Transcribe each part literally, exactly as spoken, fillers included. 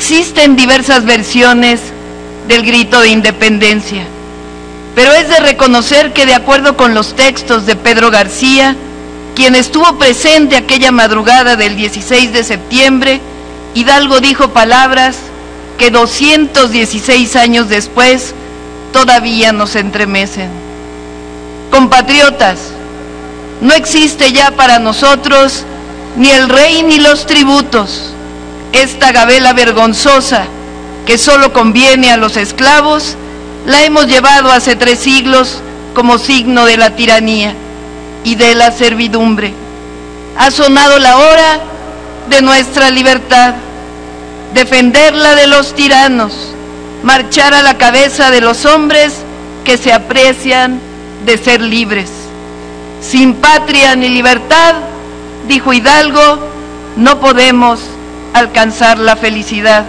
Existen diversas versiones del grito de independencia, pero es de reconocer que, de acuerdo con los textos de Pedro García, quien estuvo presente aquella madrugada del dieciséis de septiembre, Hidalgo dijo palabras que doscientos dieciséis años después todavía nos entremecen. Compatriotas, no existe ya para nosotros ni el rey ni los tributos. Esta gabela vergonzosa que solo conviene a los esclavos, la hemos llevado hace tres siglos como signo de la tiranía y de la servidumbre. Ha sonado la hora de nuestra libertad, defenderla de los tiranos, marchar a la cabeza de los hombres que se aprecian de ser libres. Sin patria ni libertad, dijo Hidalgo, no podemos alcanzar la felicidad.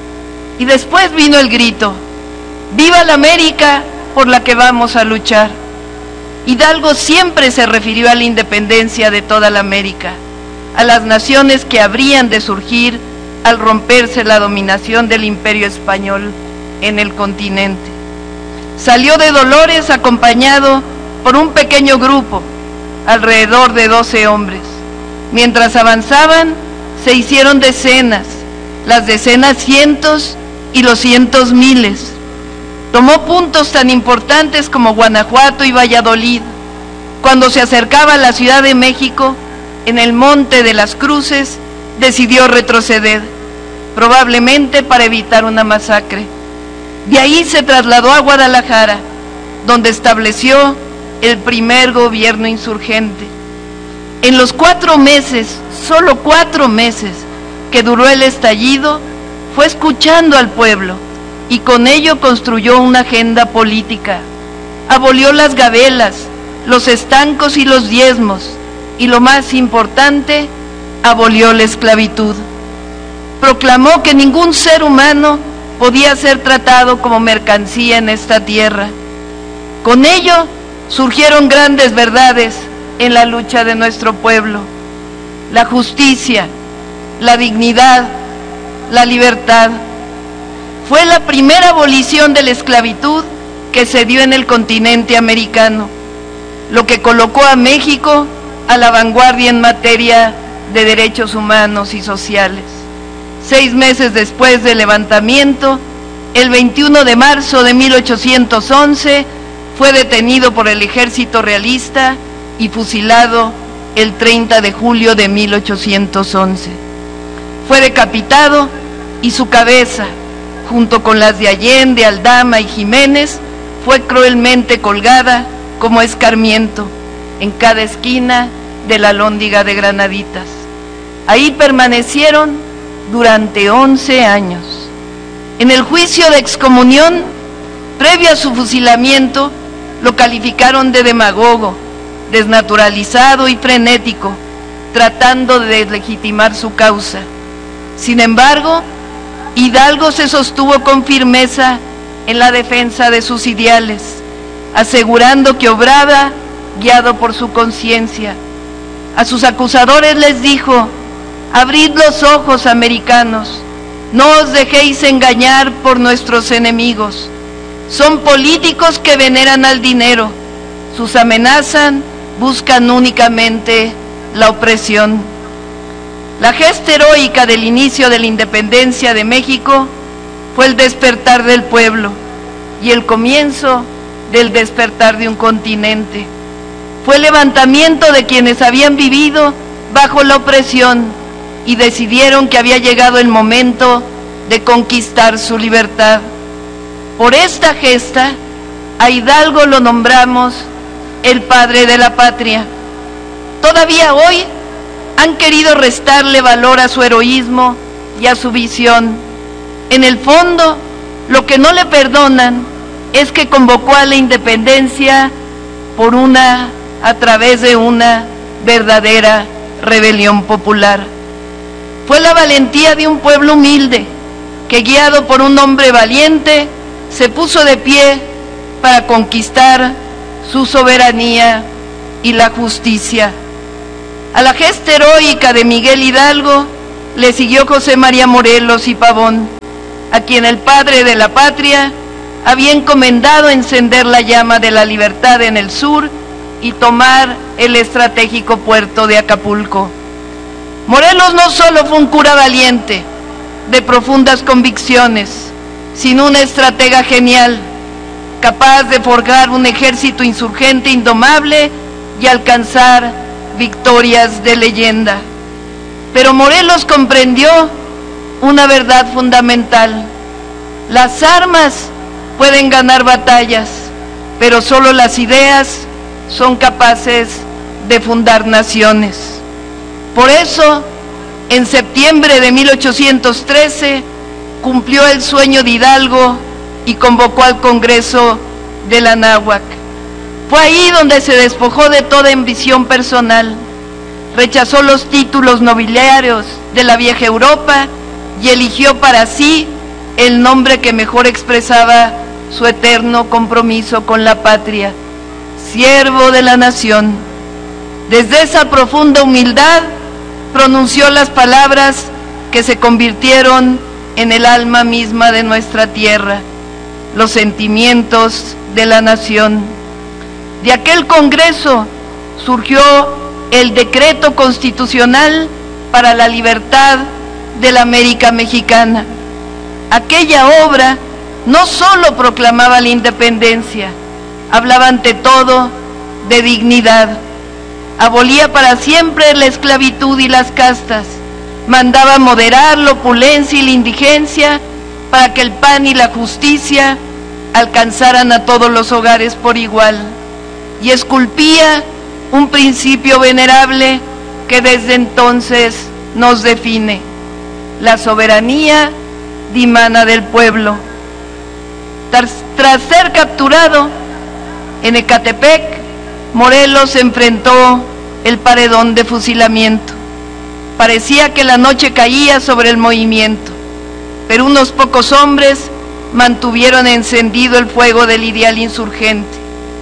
Y después vino el grito: ¡viva la América por la que vamos a luchar! Hidalgo siempre se refirió a la independencia de toda la América, a las naciones que habrían de surgir al romperse la dominación del Imperio Español en el continente. Salió de Dolores acompañado por un pequeño grupo, alrededor de doce hombres. Mientras avanzaban, se hicieron decenas, las decenas cientos y los cientos miles. Tomó puntos tan importantes como Guanajuato y Valladolid. Cuando se acercaba a la Ciudad de México, en el Monte de las Cruces, decidió retroceder, probablemente para evitar una masacre. De ahí se trasladó a Guadalajara, donde estableció el primer gobierno insurgente. En los cuatro meses, solo cuatro meses, que duró el estallido, fue escuchando al pueblo y con ello construyó una agenda política. Abolió las gabelas, los estancos y los diezmos, y lo más importante, abolió la esclavitud. Proclamó que ningún ser humano podía ser tratado como mercancía en esta tierra. Con ello surgieron grandes verdades en la lucha de nuestro pueblo: la justicia, la dignidad, la libertad. Fue la primera abolición de la esclavitud que se dio en el continente americano, lo que colocó a México a la vanguardia en materia de derechos humanos y sociales. Seis meses después del levantamiento, el veintiuno de marzo de mil ochocientos once, fue detenido por el ejército realista y fusilado el treinta de julio de mil ochocientos once. Fue decapitado y su cabeza, junto con las de Allende, Aldama y Jiménez, fue cruelmente colgada como escarmiento en cada esquina de la Alhóndiga de Granaditas. Ahí permanecieron durante once años. En el juicio de excomunión, previo a su fusilamiento, lo calificaron de demagogo, desnaturalizado y frenético, tratando de deslegitimar su causa. Sin embargo, Hidalgo se sostuvo con firmeza en la defensa de sus ideales, asegurando que obraba guiado por su conciencia. A sus acusadores les dijo: abrid los ojos, americanos, no os dejéis engañar por nuestros enemigos. Son políticos que veneran al dinero, sus amenazan, buscan únicamente la opresión. La gesta heroica del inicio de la independencia de México fue el despertar del pueblo y el comienzo del despertar de un continente. Fue el levantamiento de quienes habían vivido bajo la opresión y decidieron que había llegado el momento de conquistar su libertad. Por esta gesta, a Hidalgo lo nombramos el padre de la patria. Todavía hoy han querido restarle valor a su heroísmo y a su visión. En el fondo, lo que no le perdonan es que convocó a la independencia por una, a través de una verdadera rebelión popular. Fue la valentía de un pueblo humilde que, guiado por un hombre valiente, se puso de pie para conquistar su soberanía y la justicia. A la gesta heroica de Miguel Hidalgo le siguió José María Morelos y Pavón, a quien el padre de la patria había encomendado encender la llama de la libertad en el sur y tomar el estratégico puerto de Acapulco. Morelos no solo fue un cura valiente, de profundas convicciones, sino un estratega genial, capaz de forjar un ejército insurgente indomable y alcanzar victorias de leyenda. Pero Morelos comprendió una verdad fundamental: las armas pueden ganar batallas, pero solo las ideas son capaces de fundar naciones. Por eso, en septiembre de mil ochocientos trece, cumplió el sueño de Hidalgo y convocó al Congreso de la Anáhuac. Fue ahí donde se despojó de toda ambición personal, rechazó los títulos nobiliarios de la vieja Europa y eligió para sí el nombre que mejor expresaba su eterno compromiso con la patria: siervo de la nación. Desde esa profunda humildad pronunció las palabras que se convirtieron en el alma misma de nuestra tierra, los sentimientos de la nación. De aquel Congreso surgió el Decreto Constitucional para la Libertad de la América Mexicana. Aquella obra no solo proclamaba la independencia, hablaba ante todo de dignidad, abolía para siempre la esclavitud y las castas, mandaba moderar la opulencia y la indigencia para que el pan y la justicia alcanzaran a todos los hogares por igual, y esculpía un principio venerable que desde entonces nos define: la soberanía dimana del pueblo. Tras, tras ser capturado en Ecatepec, Morelos enfrentó el paredón de fusilamiento. Parecía que la noche caía sobre el movimiento, pero unos pocos hombres mantuvieron encendido el fuego del ideal insurgente.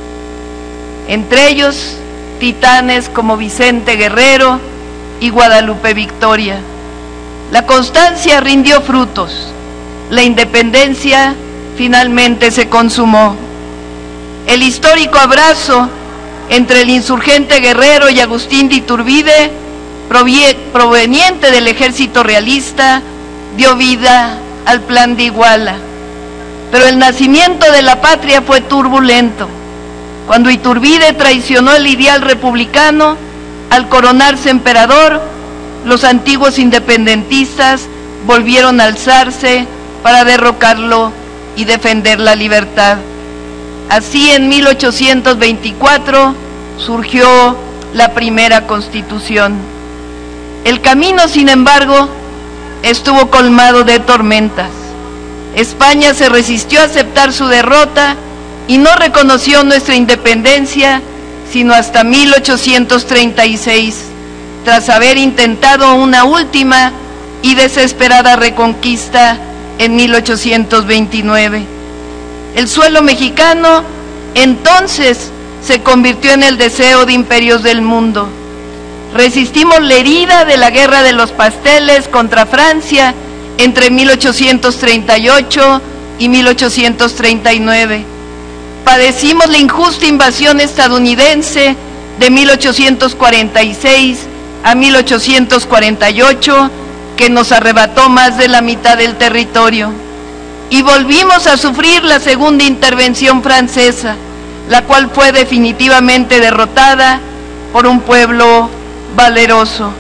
Entre ellos, titanes como Vicente Guerrero y Guadalupe Victoria. La constancia rindió frutos. La independencia finalmente se consumó. El histórico abrazo entre el insurgente Guerrero y Agustín de Iturbide, proveniente del ejército realista, dio vida al Plan de Iguala. Pero el nacimiento de la patria fue turbulento. Cuando Iturbide traicionó el ideal republicano, al coronarse emperador, los antiguos independentistas volvieron a alzarse para derrocarlo y defender la libertad. Así, en mil ochocientos veinticuatro surgió la primera Constitución. El camino, sin embargo, estuvo colmado de tormentas. España se resistió a aceptar su derrota y no reconoció nuestra independencia sino hasta mil ochocientos treinta y seis, tras haber intentado una última y desesperada reconquista en mil ochocientos veintinueve. El suelo mexicano entonces se convirtió en el deseo de imperios del mundo. Resistimos la herida de la Guerra de los Pasteles contra Francia entre mil ochocientos treinta y ocho y mil ochocientos treinta y nueve. Padecimos la injusta invasión estadounidense de mil ochocientos cuarenta y seis a mil ochocientos cuarenta y ocho, que nos arrebató más de la mitad del territorio. Y volvimos a sufrir la segunda intervención francesa, la cual fue definitivamente derrotada por un pueblo valeroso.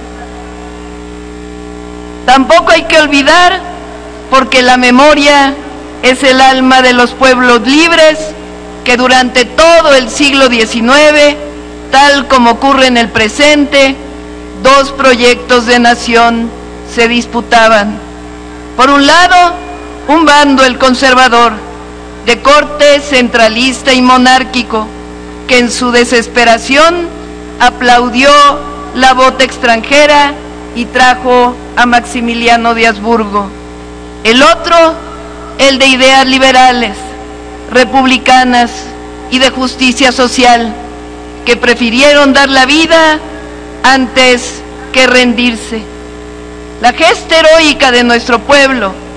Tampoco hay que olvidar, porque la memoria es el alma de los pueblos libres, que durante todo el siglo diecinueve, tal como ocurre en el presente, dos proyectos de nación se disputaban. Por un lado, un bando, el conservador, de corte centralista y monárquico, que en su desesperación aplaudió la bota extranjera y trajo a Maximiliano de Habsburgo. El otro, el de ideas liberales, republicanas y de justicia social, que prefirieron dar la vida antes que rendirse. La gesta heroica de nuestro pueblo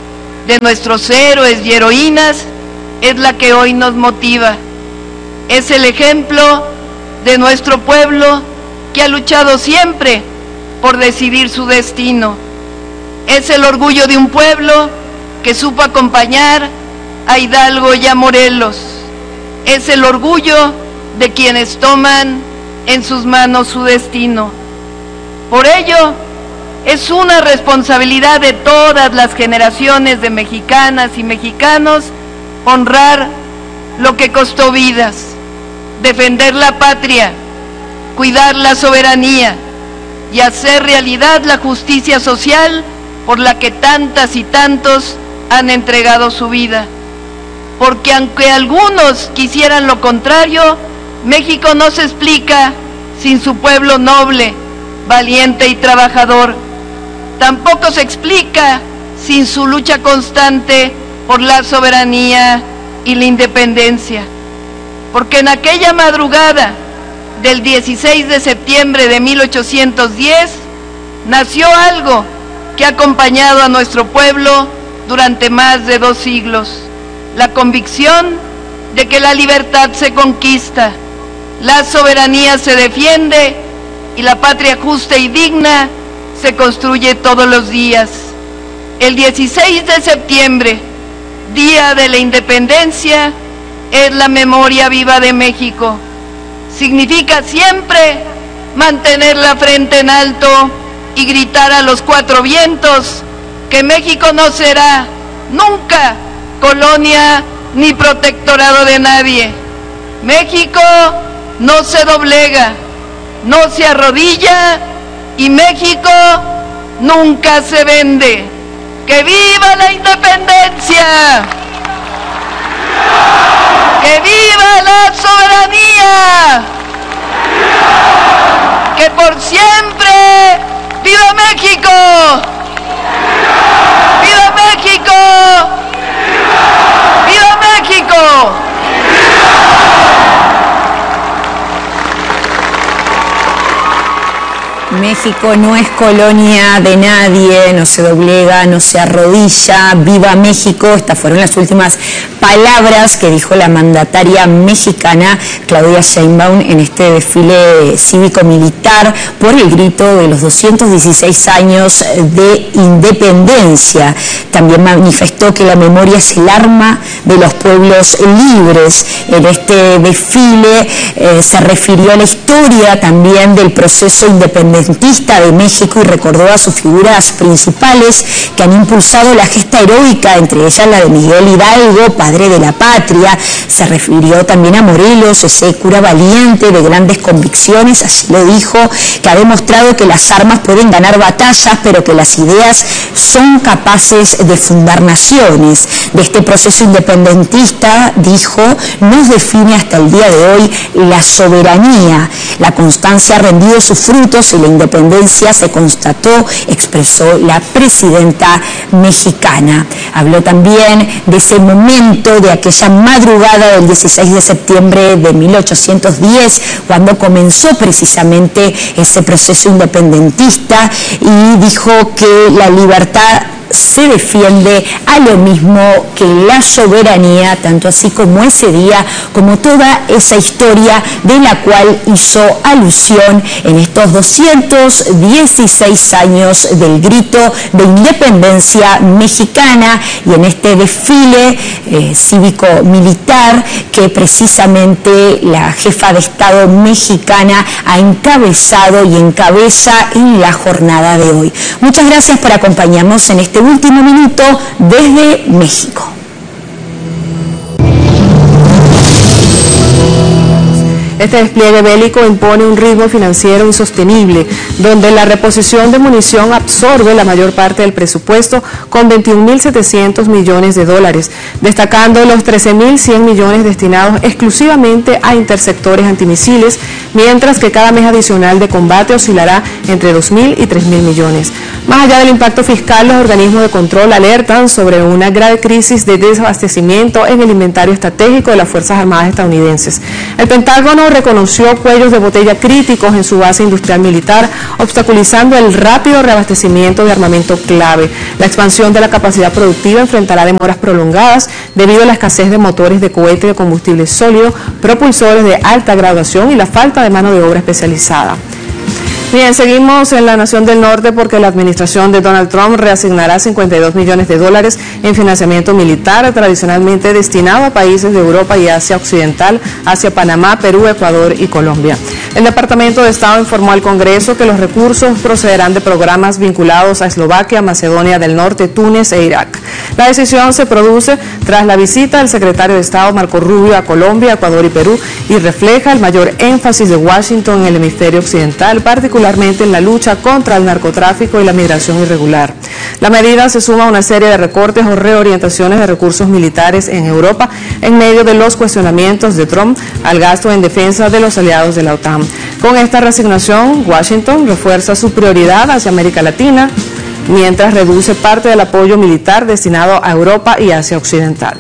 de nuestros héroes y heroínas es la que hoy nos motiva. Es el ejemplo de nuestro pueblo que ha luchado siempre por decidir su destino. Es el orgullo de un pueblo que supo acompañar a Hidalgo y a Morelos. Es el orgullo de quienes toman en sus manos su destino. Por ello, es una responsabilidad de todas las generaciones de mexicanas y mexicanos honrar lo que costó vidas, defender la patria, cuidar la soberanía y hacer realidad la justicia social por la que tantas y tantos han entregado su vida. Porque aunque algunos quisieran lo contrario, México no se explica sin su pueblo noble, valiente y trabajador. Tampoco se explica sin su lucha constante por la soberanía y la independencia. Porque en aquella madrugada del dieciséis de septiembre de mil ochocientos diez nació algo que ha acompañado a nuestro pueblo durante más de dos siglos: la convicción de que la libertad se conquista, la soberanía se defiende y la patria justa y digna se construye todos los días. El dieciséis de septiembre, Día de la Independencia, es la memoria viva de México. Significa siempre mantener la frente en alto y gritar a los cuatro vientos que México no será nunca colonia ni protectorado de nadie. México no se doblega, no se arrodilla y México nunca se vende. ¡Que viva la independencia! ¡Que viva la soberanía! ¡Que por siempre viva México! ¡Viva México! ¡Viva México! México no es colonia de nadie, no se doblega, no se arrodilla, viva México. Estas fueron las últimas palabras que dijo la mandataria mexicana Claudia Sheinbaum en este desfile cívico-militar por el grito de los doscientos dieciséis años de independencia. También manifestó que la memoria es el arma de los pueblos libres. En este desfile eh, se refirió a la historia también del proceso independentista de México y recordó a sus figuras principales que han impulsado la gesta heroica, entre ellas la de Miguel Hidalgo, padre de la patria. Se refirió también a Morelos, ese cura valiente de grandes convicciones, así lo dijo, que ha demostrado que las armas pueden ganar batallas, pero que las ideas son capaces de fundar naciones. De este proceso independentista, dijo, nos define hasta el día de hoy la soberanía. La constancia ha rendido sus frutos y la independencia se constató, expresó la presidenta mexicana. Habló también de ese momento, de aquella madrugada del dieciséis de septiembre de mil ochocientos diez, cuando comenzó precisamente ese proceso independentista, y dijo que la libertad se defiende a lo mismo que la soberanía, tanto así como ese día, como toda esa historia de la cual hizo alusión en estos doscientos dieciséis años del grito de independencia mexicana y en este desfile eh, cívico-militar que precisamente la jefa de Estado mexicana ha encabezado y encabeza en la jornada de hoy. Muchas gracias por acompañarnos en este último minuto desde México. Este despliegue bélico impone un ritmo financiero insostenible, donde la reposición de munición absorbe la mayor parte del presupuesto con veintiún mil setecientos millones de dólares, destacando los trece mil cien millones destinados exclusivamente a interceptores antimisiles, mientras que cada mes adicional de combate oscilará entre dos mil y tres mil millones. Más allá del impacto fiscal, los organismos de control alertan sobre una grave crisis de desabastecimiento en el inventario estratégico de las Fuerzas Armadas estadounidenses. El Pentágono reconoció cuellos de botella críticos en su base industrial militar, obstaculizando el rápido reabastecimiento de armamento clave. La expansión de la capacidad productiva enfrentará demoras prolongadas debido a la escasez de motores de cohete de combustible sólido, propulsores de alta graduación y la falta de mano de obra especializada. Bien, seguimos en la Nación del Norte porque la administración de Donald Trump reasignará cincuenta y dos millones de dólares en financiamiento militar tradicionalmente destinado a países de Europa y Asia Occidental, hacia Panamá, Perú, Ecuador y Colombia. El Departamento de Estado informó al Congreso que los recursos procederán de programas vinculados a Eslovaquia, Macedonia del Norte, Túnez e Irak. La decisión se produce tras la visita del secretario de Estado Marco Rubio a Colombia, Ecuador y Perú y refleja el mayor énfasis de Washington en el hemisferio occidental, particularmente en la lucha contra el narcotráfico y la migración irregular. La medida se suma a una serie de recortes o reorientaciones de recursos militares en Europa en medio de los cuestionamientos de Trump al gasto en defensa de los aliados de la OTAN. Con esta reasignación, Washington refuerza su prioridad hacia América Latina, mientras reduce parte del apoyo militar destinado a Europa y Asia Occidental.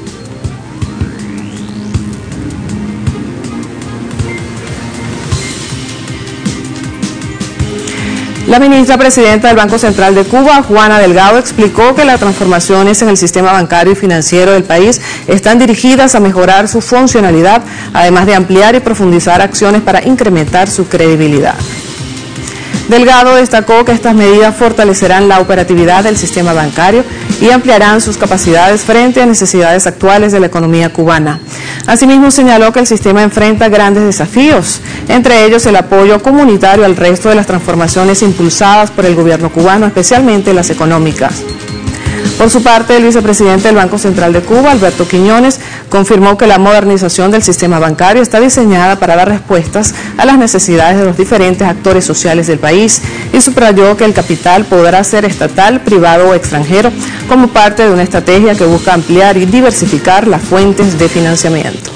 La ministra presidenta del Banco Central de Cuba, Juana Delgado, explicó que las transformaciones en el sistema bancario y financiero del país están dirigidas a mejorar su funcionalidad, además de ampliar y profundizar acciones para incrementar su credibilidad. Delgado destacó que estas medidas fortalecerán la operatividad del sistema bancario y ampliarán sus capacidades frente a necesidades actuales de la economía cubana. Asimismo, señaló que el sistema enfrenta grandes desafíos, entre ellos el apoyo comunitario al resto de las transformaciones impulsadas por el gobierno cubano, especialmente las económicas. Por su parte, el vicepresidente del Banco Central de Cuba, Alberto Quiñones, confirmó que la modernización del sistema bancario está diseñada para dar respuestas a las necesidades de los diferentes actores sociales del país y subrayó que el capital podrá ser estatal, privado o extranjero como parte de una estrategia que busca ampliar y diversificar las fuentes de financiamiento.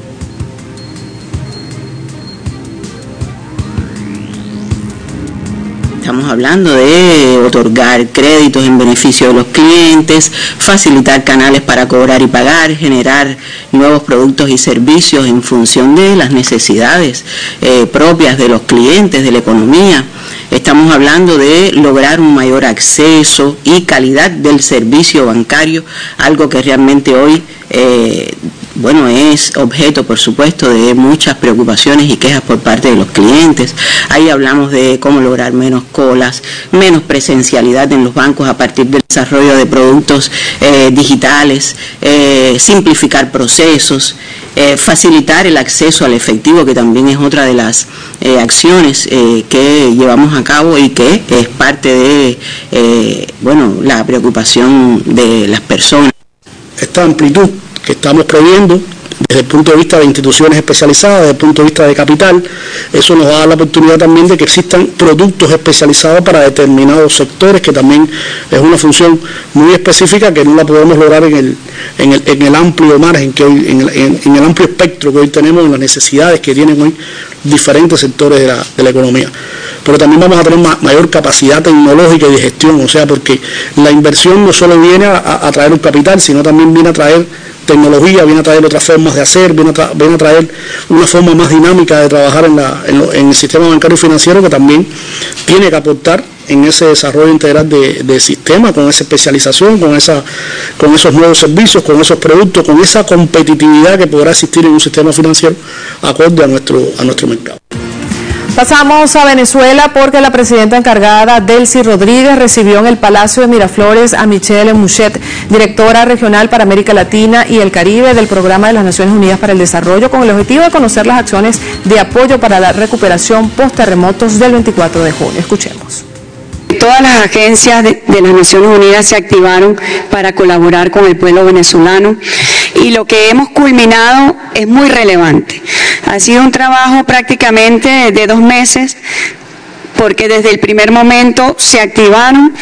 Estamos hablando de otorgar créditos en beneficio de los clientes, facilitar canales para cobrar y pagar, generar nuevos productos y servicios en función de las necesidades eh, propias de los clientes, de la economía. Estamos hablando de lograr un mayor acceso y calidad del servicio bancario, algo que realmente hoy eh, bueno, es objeto, por supuesto, de muchas preocupaciones y quejas por parte de los clientes. Ahí hablamos de cómo lograr menos colas, menos presencialidad en los bancos a partir del desarrollo de productos eh, digitales, eh, simplificar procesos, eh, facilitar el acceso al efectivo, que también es otra de las eh, acciones eh, que llevamos a cabo y que es parte de, eh, bueno, la preocupación de las personas. Esta amplitud que estamos previendo desde el punto de vista de instituciones especializadas, desde el punto de vista de capital, eso nos va a dar la oportunidad también de que existan productos especializados para determinados sectores, que también es una función muy específica que no la podemos lograr en el, en el, en el amplio margen, que hoy, en, el, en, en el amplio espectro que hoy tenemos, en las necesidades que tienen hoy diferentes sectores de la, de la economía. Pero también vamos a tener ma mayor capacidad tecnológica y de gestión, o sea, porque la inversión no solo viene a, a traer un capital, sino también viene a traer tecnología, viene a traer otras formas de hacer, viene a, tra viene a traer una forma más dinámica de trabajar en, la, en, lo, en el sistema bancario y financiero, que también tiene que aportar en ese desarrollo integral de, de sistema, con esa especialización, con, esa, con esos nuevos servicios, con esos productos, con esa competitividad que podrá existir en un sistema financiero acorde a nuestro, a nuestro mercado. Pasamos a Venezuela porque la presidenta encargada, Delcy Rodríguez, recibió en el Palacio de Miraflores a Michelle Mouchet, directora regional para América Latina y el Caribe del Programa de las Naciones Unidas para el Desarrollo, con el objetivo de conocer las acciones de apoyo para la recuperación post-terremotos del veinticuatro de junio. Escuchemos. Todas las agencias de, de las Naciones Unidas se activaron para colaborar con el pueblo venezolano y lo que hemos culminado es muy relevante. Ha sido un trabajo prácticamente de dos meses porque desde el primer momento se activaron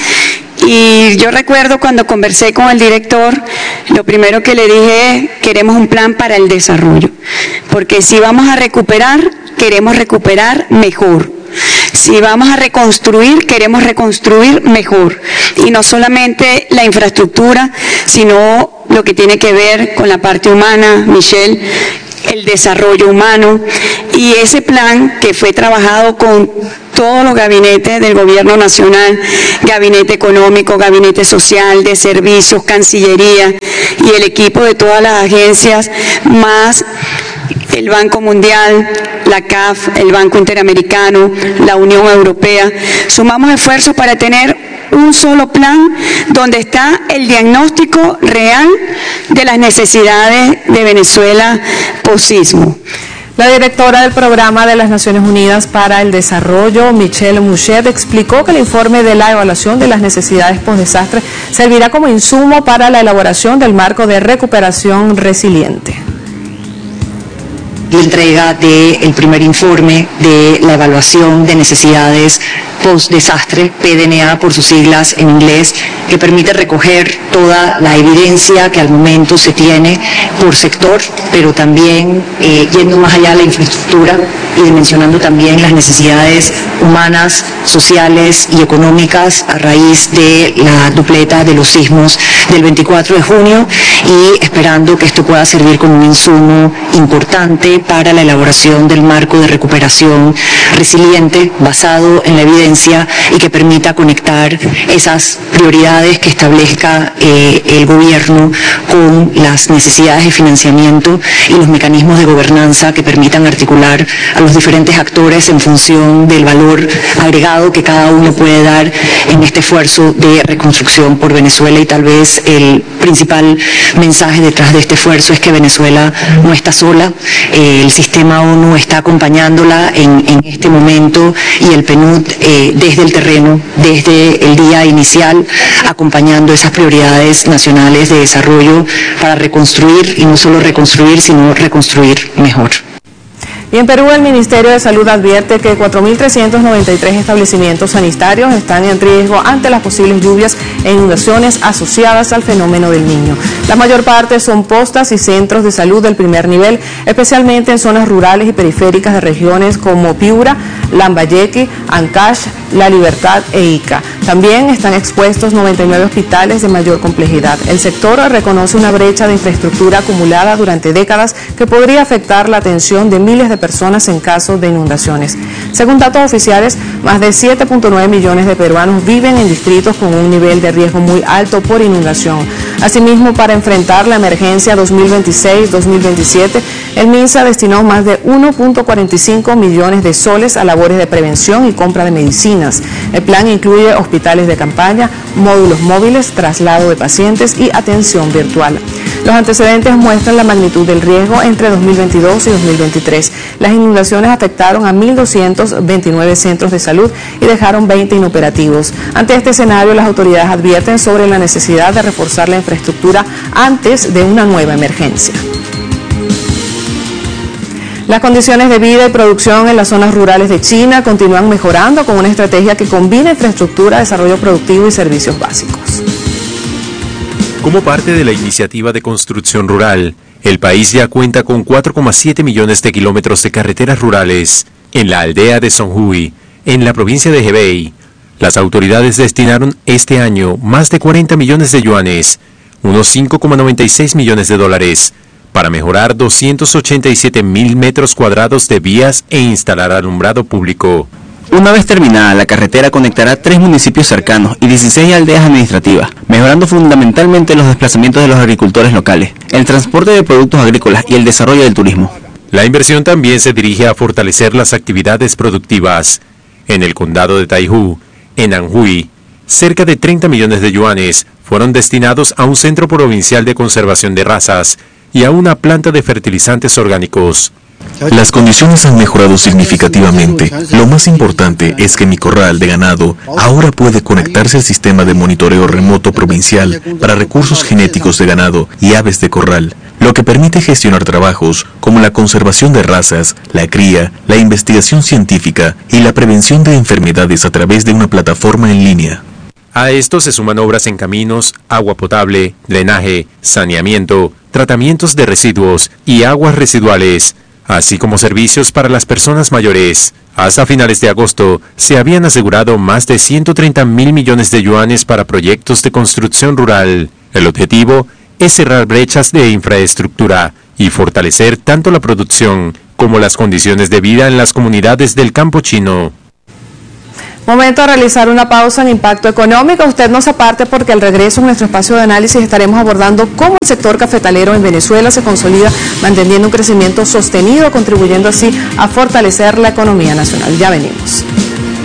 y yo recuerdo cuando conversé con el director, lo primero que le dije es: queremos un plan para el desarrollo, porque si vamos a recuperar, queremos recuperar mejor. Si vamos a reconstruir, queremos reconstruir mejor. Y no solamente la infraestructura, sino lo que tiene que ver con la parte humana. Michelle el desarrollo humano, y ese plan que fue trabajado con todos los gabinetes del gobierno nacional, gabinete económico, gabinete social, de servicios, Cancillería y el equipo de todas las agencias, más el Banco Mundial, la C A F, el Banco Interamericano, la Unión Europea. Sumamos esfuerzos para tener un solo plan donde está el diagnóstico real de las necesidades de Venezuela post-sismo. La directora del Programa de las Naciones Unidas para el Desarrollo, Michelle Mouchet, explicó que el informe de la evaluación de las necesidades post-desastre servirá como insumo para la elaboración del marco de recuperación resiliente. La entrega del primer informe de la evaluación de necesidades post-desastre, P D N A por sus siglas en inglés, que permite recoger toda la evidencia que al momento se tiene por sector, pero también eh, yendo más allá de la infraestructura y dimensionando también las necesidades humanas, sociales y económicas a raíz de la dupleta de los sismos del veinticuatro de junio, y esperando que esto pueda servir como un insumo importante para la elaboración del marco de recuperación resiliente basado en la evidencia y que permita conectar esas prioridades que establezca eh, el gobierno con las necesidades de financiamiento y los mecanismos de gobernanza que permitan articular a los diferentes actores en función del valor agregado que cada uno puede dar en este esfuerzo de reconstrucción por Venezuela. Y tal vez el principal mensaje detrás de este esfuerzo es que Venezuela no está sola, eh, el sistema ONU está acompañándola en, en este momento, y el P N U D eh, desde el terreno, desde el día inicial, acompañando esas prioridades nacionales de desarrollo para reconstruir, y no solo reconstruir, sino reconstruir mejor. Y en Perú, el Ministerio de Salud advierte que cuatro mil trescientos noventa y tres establecimientos sanitarios están en riesgo ante las posibles lluvias e inundaciones asociadas al fenómeno del Niño. La mayor parte son postas y centros de salud del primer nivel, especialmente en zonas rurales y periféricas de regiones como Piura, Lambayeque, Ancash, La Libertad e Ica. También están expuestos noventa y nueve hospitales de mayor complejidad. El sector reconoce una brecha de infraestructura acumulada durante décadas que podría afectar la atención de miles de personas en caso de inundaciones. Según datos oficiales, más de siete punto nueve millones de peruanos viven en distritos con un nivel de riesgo muy alto por inundación. Asimismo, para enfrentar la emergencia dos mil veintiséis dos mil veintisiete, el MINSA destinó más de uno punto cuarenta y cinco millones de soles a labores de prevención y compra de medicinas. El plan incluye hospitales de campaña, módulos móviles, traslado de pacientes y atención virtual. Los antecedentes muestran la magnitud del riesgo entre dos mil veintidós y dos mil veintitrés. Las inundaciones afectaron a mil doscientos veintinueve centros de salud y dejaron veinte inoperativos. Ante este escenario, las autoridades advierten sobre la necesidad de reforzar la infraestructura antes de una nueva emergencia. Las condiciones de vida y producción en las zonas rurales de China continúan mejorando con una estrategia que combina infraestructura, desarrollo productivo y servicios básicos. Como parte de la iniciativa de construcción rural, el país ya cuenta con cuatro coma siete millones de kilómetros de carreteras rurales. En la aldea de Songhui, en la provincia de Hebei, las autoridades destinaron este año más de cuarenta millones de yuanes, unos cinco coma noventa y seis millones de dólares, para mejorar doscientos ochenta y siete mil metros cuadrados de vías e instalar alumbrado público. Una vez terminada, la carretera conectará tres municipios cercanos y dieciséis aldeas administrativas, mejorando fundamentalmente los desplazamientos de los agricultores locales, el transporte de productos agrícolas y el desarrollo del turismo. La inversión también se dirige a fortalecer las actividades productivas. En el condado de Taihu, en Anhui, cerca de treinta millones de yuanes fueron destinados a un centro provincial de conservación de razas y a una planta de fertilizantes orgánicos. Las condiciones han mejorado significativamente. Lo más importante es que mi corral de ganado ahora puede conectarse al sistema de monitoreo remoto provincial para recursos genéticos de ganado y aves de corral, lo que permite gestionar trabajos como la conservación de razas, la cría, la investigación científica y la prevención de enfermedades a través de una plataforma en línea. A esto se suman obras en caminos, agua potable, drenaje, saneamiento, tratamientos de residuos y aguas residuales, así como servicios para las personas mayores. Hasta finales de agosto, se habían asegurado más de ciento treinta mil millones de yuanes para proyectos de construcción rural. El objetivo es cerrar brechas de infraestructura y fortalecer tanto la producción como las condiciones de vida en las comunidades del campo chino. Momento de realizar una pausa en Impacto Económico. Usted no se aparte porque al regreso en nuestro espacio de análisis estaremos abordando cómo el sector cafetalero en Venezuela se consolida manteniendo un crecimiento sostenido, contribuyendo así a fortalecer la economía nacional. Ya venimos.